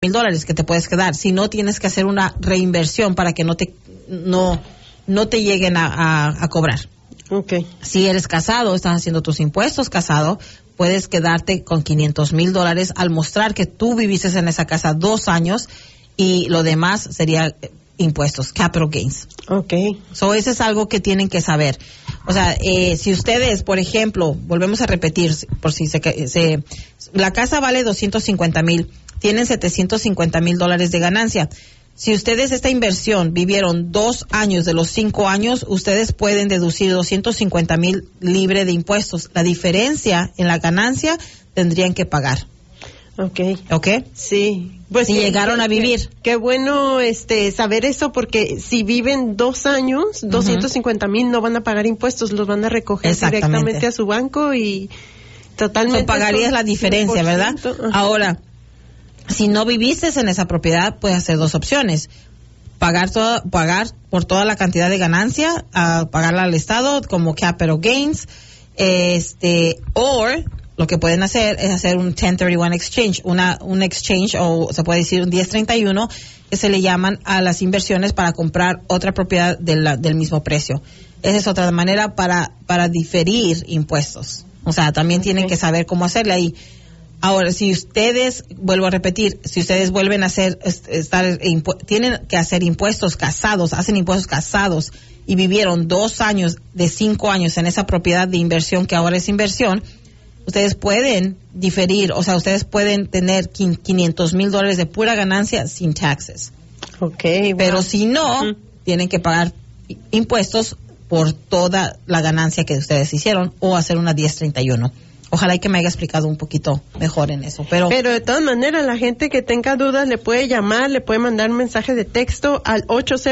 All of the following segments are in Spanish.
$1,000 que te puedes quedar. Si no, tienes que hacer una reinversión para que no te lleguen a cobrar. Okay. Si eres casado, estás haciendo tus impuestos casado, puedes quedarte con $500,000 al mostrar que tú viviste en esa casa 2 años y lo demás sería impuestos, capital gains. Okay. So, eso es algo que tienen que saber. O sea, si ustedes, por ejemplo, volvemos a repetir, por si la casa vale $250,000, tienen $750,000 de ganancia. Si ustedes esta inversión vivieron 2 años de los 5 años, ustedes pueden deducir $250,000 libre de impuestos. La diferencia en la ganancia tendrían que pagar. Okay. ¿Okay? Sí. Pues si llegaron a vivir. Qué bueno saber eso, porque si viven 2 años, $250,000 no van a pagar impuestos, los van a recoger directamente a su banco y totalmente. So, pagarías la diferencia, ¿verdad? Ajá. Ahora, si no viviste en esa propiedad, puedes hacer 2 opciones. Pagar por toda la cantidad de ganancia, pagarla al Estado como capital gains, o lo que pueden hacer es hacer un 1031 exchange, un exchange, o se puede decir un 1031, que se le llaman a las inversiones para comprar otra propiedad del mismo precio. Esa es otra manera para diferir impuestos. O sea, también tienen que saber cómo hacerle ahí. Ahora, si ustedes, vuelvo a repetir, si ustedes vuelven a tienen que hacer impuestos casados, hacen impuestos casados y vivieron 2 años de 5 años en esa propiedad de inversión que ahora es inversión, ustedes pueden diferir, o sea, ustedes pueden tener $500,000 de pura ganancia sin taxes. Okay. Wow. Pero si no, tienen que pagar impuestos por toda la ganancia que ustedes hicieron o hacer una 1031. Ojalá que me haya explicado un poquito mejor en eso. Pero de todas maneras, la gente que tenga dudas le puede llamar, le puede mandar un mensaje de texto al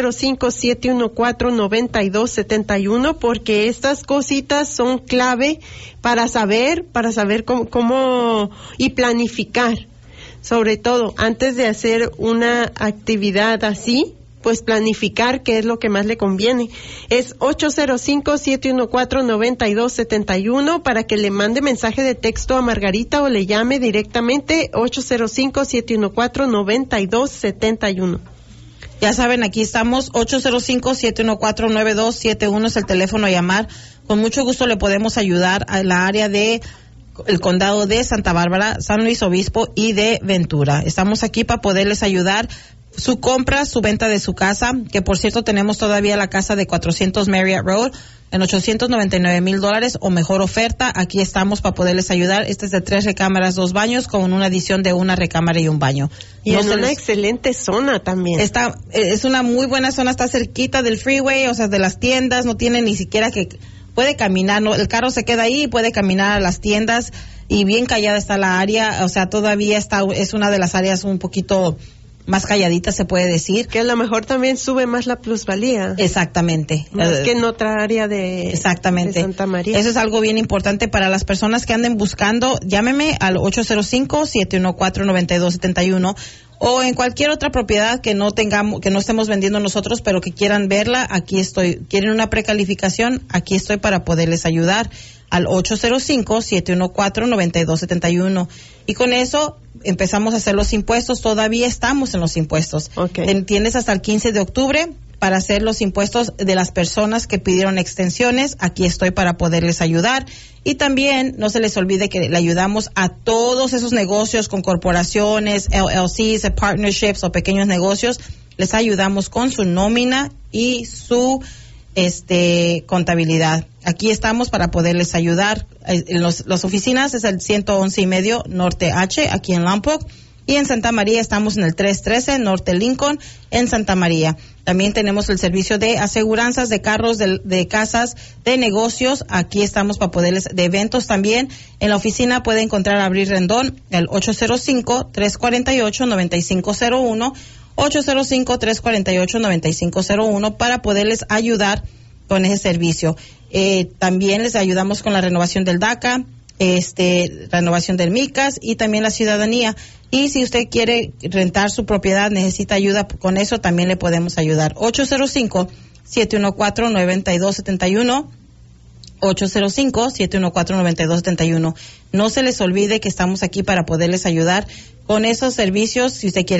805-714-9271, porque estas cositas son clave para saber cómo y planificar. Sobre todo, antes de hacer una actividad así, pues planificar qué es lo que más le conviene. Es 805-714-9271 para que le mande mensaje de texto a Margarita o le llame directamente 805-714-9271. Ya saben, aquí estamos, 805-714-9271 es el teléfono a llamar. Con mucho gusto le podemos ayudar a la área de el condado de Santa Bárbara, San Luis Obispo y de Ventura. Estamos aquí para poderles ayudar. Su compra, su venta de su casa, que por cierto tenemos todavía la casa de 400 Marriott Road en $899,000 o mejor oferta. Aquí estamos para poderles ayudar. Este es de 3 recámaras, 2 baños con una adición de 1 recámara y un baño. Y en una excelente zona también. Es una muy buena zona, está cerquita del freeway, o sea, de las tiendas, no tiene ni siquiera que puede caminar, no, el carro se queda ahí y puede caminar a las tiendas y bien callada está la área, o sea, todavía es una de las áreas un poquito más calladita, se puede decir. Que a lo mejor también sube más la plusvalía. Exactamente. Más que en otra área de Santa María. Eso es algo bien importante para las personas que anden buscando. Llámeme al 805-714-9271 o en cualquier otra propiedad que no estemos vendiendo nosotros, pero que quieran verla. Aquí estoy. ¿Quieren una precalificación? Aquí estoy para poderles ayudar al 805-714-9271. Y con eso empezamos a hacer los impuestos. Todavía estamos en los impuestos. Okay. Tienes hasta el 15 de octubre para hacer los impuestos de las personas que pidieron extensiones. Aquí estoy para poderles ayudar. Y también no se les olvide que le ayudamos a todos esos negocios con corporaciones, LLCs, partnerships o pequeños negocios. Les ayudamos con su nómina y su contabilidad. Aquí estamos para poderles ayudar. Las oficinas es el 111.5 Norte H, aquí en Lompoc, y en Santa María estamos en el 313 Norte Lincoln, en Santa María. También tenemos el servicio de aseguranzas de carros, de casas, de negocios. Aquí estamos para poderles, de eventos también. En la oficina puede encontrar a Abril Rendón, el 805-348-9501, 805-348-9501 para poderles ayudar con ese servicio. También les ayudamos con la renovación del DACA, renovación del MICAS y también la ciudadanía. Y si usted quiere rentar su propiedad, necesita ayuda con eso, también le podemos ayudar. 805-714-9271. 805-714-9271. No se les olvide que estamos aquí para poderles ayudar con esos servicios. Si usted quiere